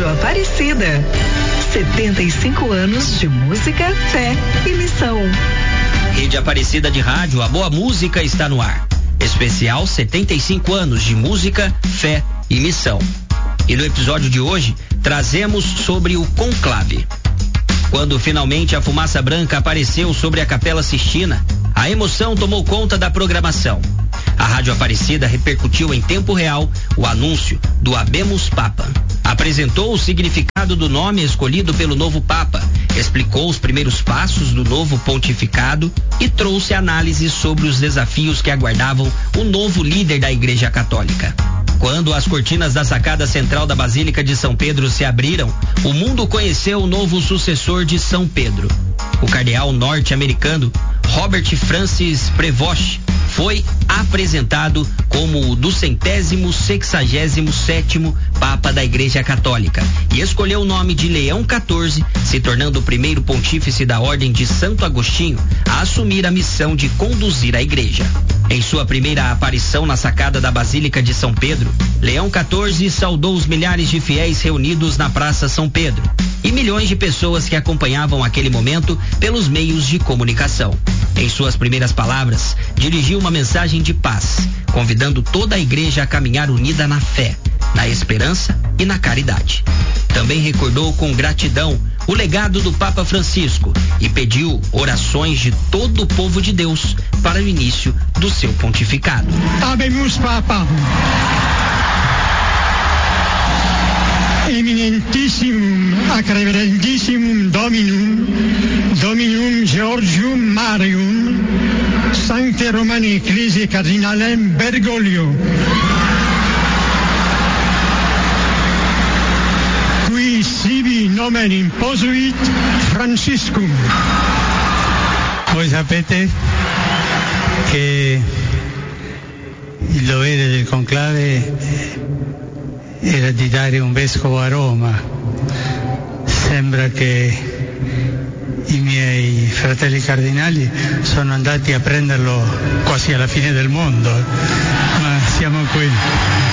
Rádio Aparecida. 75 anos de música, fé e missão. Rede Aparecida de Rádio, a boa música está no ar. Especial 75 anos de música, fé e missão. E no episódio de hoje, trazemos sobre o conclave. Quando finalmente a fumaça branca apareceu sobre a Capela Sistina, a emoção tomou conta da programação. A Rádio Aparecida repercutiu em tempo real o anúncio do Habemus Papa. Apresentou o significado do nome escolhido pelo novo Papa, explicou os primeiros passos do novo pontificado e trouxe análises sobre os desafios que aguardavam o novo líder da Igreja Católica. Quando as cortinas da sacada central da Basílica de São Pedro se abriram, o mundo conheceu o novo sucessor de São Pedro. O cardeal norte-americano Robert Francis Prevost foi apresentado como o 267º Papa da Igreja Católica e escolheu o nome de Leão XIV, se tornando o primeiro pontífice da Ordem de Santo Agostinho a assumir a missão de conduzir a Igreja. Em sua primeira aparição na sacada da Basílica de São Pedro, Leão XIV saudou os milhares de fiéis reunidos na Praça São Pedro e milhões de pessoas que acompanhavam aquele momento pelos meios de comunicação. Em suas primeiras palavras, dirigiu uma mensagem de paz, convidando toda a Igreja a caminhar unida na fé, na esperança e na caridade. Também recordou com gratidão o legado do Papa Francisco e pediu orações de todo o povo de Deus para o início do seu pontificado. Habemus Papa. Eminentissimum ac reverendissimum Dominum Georgium Marium, Sancte Romani Ecclesiae Cardinalem Bergoglio, qui sibi nomen imposuit Franciscum. Voi sapete che il dovere del conclave era di dare un vescovo a Roma. Sembra che i miei fratelli cardinali sono andati a prenderlo quasi alla fine del mondo, ma siamo qui.